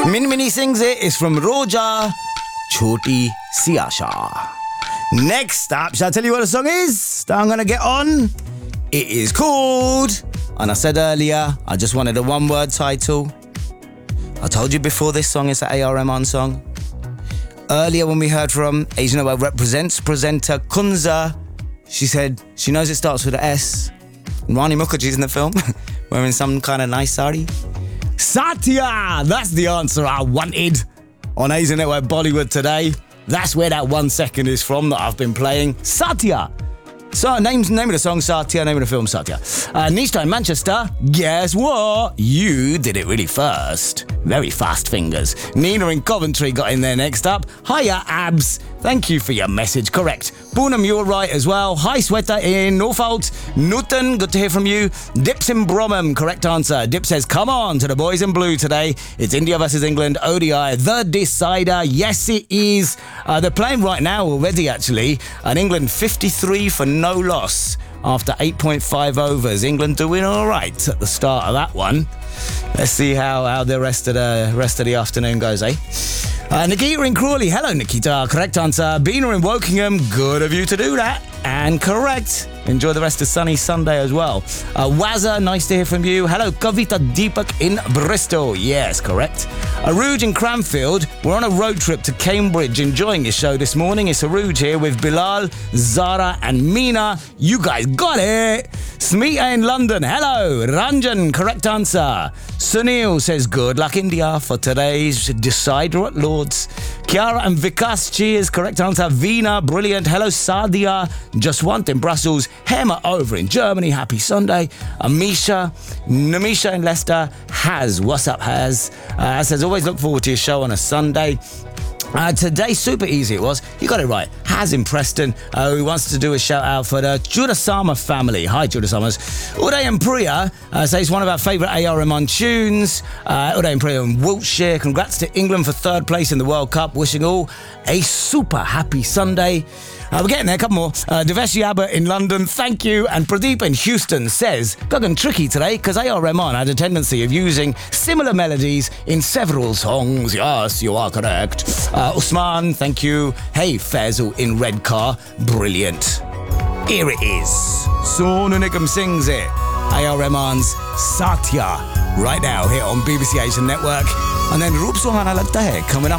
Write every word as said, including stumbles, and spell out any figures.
Min Mini sings it. It's from Roja Choti Siasha. Next up, shall I tell you what the song is that I'm going to get on? It is called, and I said earlier, I just wanted a one-word title. I told you before this song is an A R Rahman song. Earlier when we heard from Asian Network Represents presenter Kunza, she said she knows it starts with an S. Rani Mukherjee's in the film, wearing some kind of nice sari. Satya! That's the answer I wanted on Asian Network Bollywood today. That's where that one second is from that I've been playing. Satya! So, name's, name of the song, Satya, name of the film, Satya. Uh, Nishta in Manchester, guess what? You did it really first. Very fast fingers. Nina in Coventry got in there next up. Hiya, Abs. Thank you for your message. Correct. Poonam, you were right as well. Hi, Sweater in Norfolk. Newton, good to hear from you. Dips in Bromham, correct answer. Dip says, come on to the boys in blue today. It's India versus England, O D I, the decider. Yes, it is. Uh, they're playing right now already, actually. And England fifty-three for no loss after eight point five overs. England doing all right at the start of that one. Let's see how, how the rest of the rest of the afternoon goes, eh? Uh, Nikita in Crawley. Hello, Nikita. Correct answer. Bina in Wokingham. Good of you to do that. And correct. Enjoy the rest of sunny Sunday as well. Uh, Wazza, nice to hear from you. Hello, Kavita Deepak in Bristol. Yes, correct. Aruj in Cranfield. We're on a road trip to Cambridge, enjoying your show this morning. It's Aruj here with Bilal, Zara and Meena. You guys got it. Smita in London. Hello. Ranjan, correct answer. Sunil says, good luck, India, for today's decider at Lords. Kiara and Vikas, cheers. Correct answer. Veena, brilliant. Hello, Sadia. Just in Brussels. Hema over in Germany. Happy Sunday. Amisha, Namisha in Leicester. Has, what's up, Has? Uh, says, always look forward to your show on a Sunday. Uh, today, super easy it was. You got it right. Has in Preston, uh, who wants to do a shout out for the Judasama family. Hi, Judasamas. Uday and Priya uh, says one of our favourite A R Rahman tunes. Uh, Uday and Priya in Wiltshire. Congrats to England for third place in the World Cup. Wishing all a super happy Sunday. Uh, we're getting there, a couple more. Uh, Devesh Yaba in London, thank you. And Pradeep in Houston says, got them tricky today because A R Rahman had a tendency of using similar melodies in several songs. Yes, you are correct. Uh, Usman, thank you. Hey, Faisal in Redcar, brilliant. Here it is. Sonu Nigam sings it. A R Rahman's Satya, right now here on B B C Asian Network. And then Roop Suhana Lagta Hai coming up.